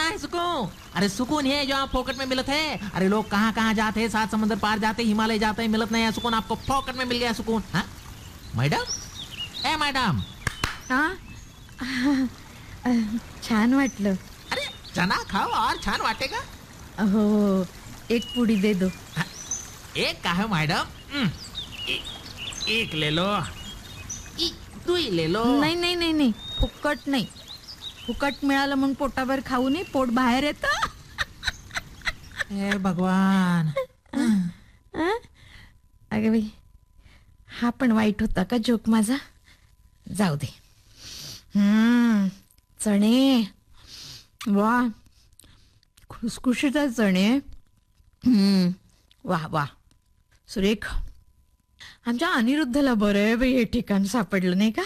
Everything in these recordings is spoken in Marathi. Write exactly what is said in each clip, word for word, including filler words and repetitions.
है सुकून? अरे सुकून है जो आप पॉकेट में मिलत है। अरे लोग कहाँ कहाँ जाते हैं, सात समंदर पार जाते, हिमालय जाते हैं, मिलत नहीं है सुकून। आपको पॉकेट में मिल गया सुकून। हाँ मैडम, ए मैडम, हा छान वाटलं. अरे चना खाओ और छान वाटेगा. हो एक पुडी दे दो. एक का है मैडम? हम्म, ए, एक ले लो. ई, तू ही ले लो. नाही नाही नाही नाही फुकट नाही. फुकट मिळालं म्हणून पोटावर खाऊ नये, पोट बाहेर येतं. हे भगवान. अगं बाई हा पण वाईट होता का जोक माझा. जाऊ दे. हम्म चणे वा खुसखुशीत आहे चणे. हम्म वा वा सुरेख. आमच्या अनिरुद्धला बरं आहे बाई हे ठिकाण सापडलं नाही का.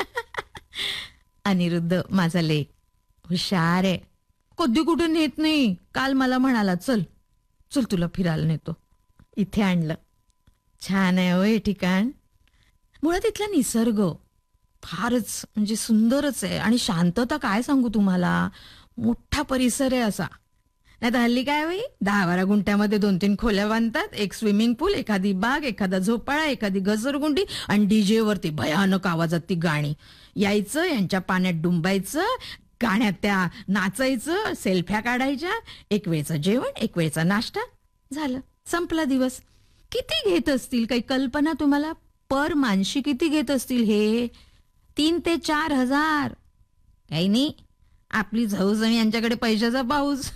अनिरुद्ध माझा लेक हुशार आहे. कधी कुठे नेत नाही. काल मला म्हणाला चल चल तुला फिरायला नेतो. इथे आणलं. छान आहे हो हे ठिकाण. मुळात इथला निसर्ग फारच म्हणजे सुंदरच आहे. आणि शांतता काय सांगू तुम्हाला. मोठा परिसर आहे असा. नाही तर हल्ली काय बाई दहा बारा गुंठ्यामध्ये दोन तीन खोल्या बांधतात. एक स्विमिंग पूल, एखादी बाग, एखादा झोपाळा, एखादी घसरगुंडी आणि डीजे वरती भयानक आवाजात ती गाणी. यायचं यांच्या पाण्यात डुंबायचं, गाण्यात त्या नाचायचं, सेल्फ्या काढायच्या. एक वेळचं जेवण, एक वेळचा नाश्ता, झालं संपला दिवस. किती घेत असतील काही कल्पना तुम्हाला. पर मानशी किती घेत असतील हे. तीन ते चार हजार. काही नाही आपली झौज आणि यांच्याकडे पैशाचा पाऊस.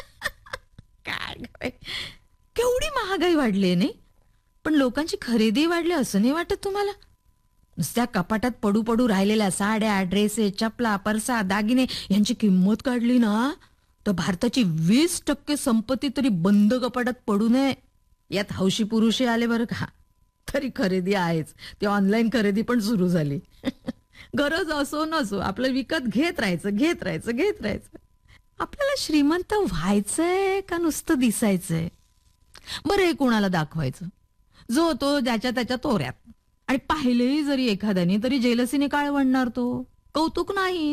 काय केवढी महागाई वाढली नाही. पण लोकांची खरेदी वाढली असं नाही वाटत तुम्हाला. नुसत्या कपाटात पडू पडू राहिलेल्या साड्या, ड्रेसेस, चपला, परसा, दागिने यांची किंमत काढली ना तर भारताची वीस टक्के संपत्ती तरी बंद कपाटात पडू नये. यात हौशी पुरुषे आले बरं का. तरी खरेदी आहेच. ती ऑनलाईन खरेदी पण सुरू झाली. गरज असो नसो आपलं विकत घेत राहायचं घेत राहायचं घेत राहायचं. आपल्याला श्रीमंत व्हायचंय का नुसतं दिसायचंय. बरं हे कोणाला दाखवायचं. जो तो ज्याच्या त्याच्या तोऱ्यात. आणि पाहिलेही जरी एखाद्याने तरी जेलसीने काळवणणार तो. कौतुक नाही.